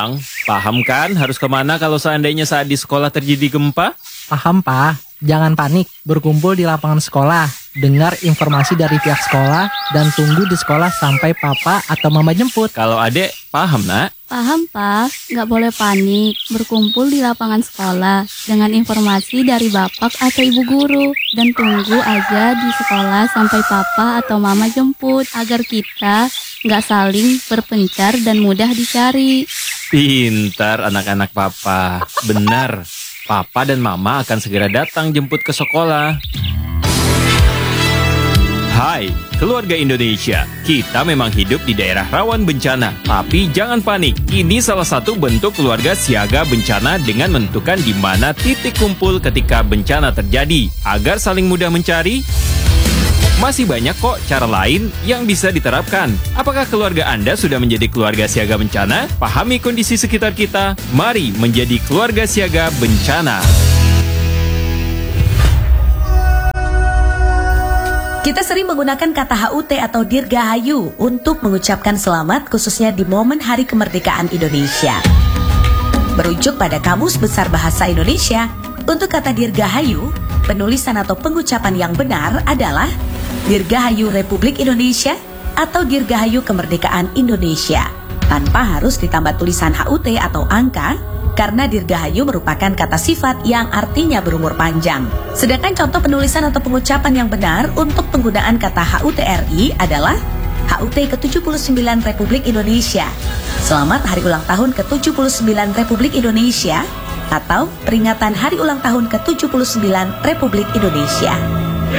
Paham kan harus kemana kalau seandainya saat di sekolah terjadi gempa? Paham, Pak. Jangan panik, berkumpul di lapangan sekolah, dengar informasi dari pihak sekolah, dan tunggu di sekolah sampai papa atau mama jemput. Kalau adek, paham nak? Paham, Pak. Nggak boleh panik. Berkumpul di lapangan sekolah dengan informasi dari bapak atau ibu guru. Dan tunggu aja di sekolah sampai papa atau mama jemput. Agar kita nggak saling berpencar dan mudah dicari. Pintar anak-anak papa. Benar, papa dan mama akan segera datang jemput ke sekolah. Hai, keluarga Indonesia. Kita memang hidup di daerah rawan bencana. Tapi jangan panik, ini salah satu bentuk keluarga siaga bencana dengan menentukan di mana titik kumpul ketika bencana terjadi. Agar saling mudah mencari, masih banyak kok cara lain yang bisa diterapkan. Apakah keluarga Anda sudah menjadi keluarga siaga bencana? Pahami kondisi sekitar kita. Mari menjadi keluarga siaga bencana. Kita sering menggunakan kata HUT atau Dirgahayu untuk mengucapkan selamat khususnya di momen Hari Kemerdekaan Indonesia. Merujuk pada Kamus Besar Bahasa Indonesia, untuk kata Dirgahayu, penulisan atau pengucapan yang benar adalah Dirgahayu Republik Indonesia atau Dirgahayu Kemerdekaan Indonesia, tanpa harus ditambah tulisan HUT atau angka, karena Dirgahayu merupakan kata sifat yang artinya berumur panjang. Sedangkan contoh penulisan atau pengucapan yang benar untuk penggunaan kata HUTRI adalah HUT ke-79 Republik Indonesia. Selamat Hari Ulang Tahun ke-79 Republik Indonesia atau peringatan Hari Ulang Tahun ke-79 Republik Indonesia.